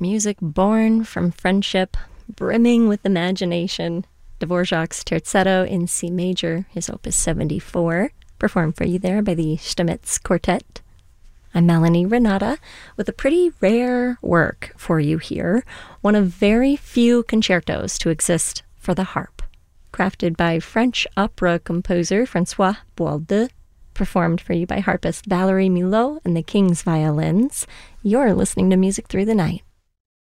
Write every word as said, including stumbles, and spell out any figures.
Music born from friendship, brimming with imagination. Dvorak's Terzetto in C major, his opus seventy-four, performed for you there by the Stamitz Quartet. I'm Melanie Renata with a pretty rare work for you here, one of very few concertos to exist for the harp. Crafted by French opera composer François Boisaldeux, performed for you by harpist Valerie Milot and the King's Violins. You're listening to Music Through the Night.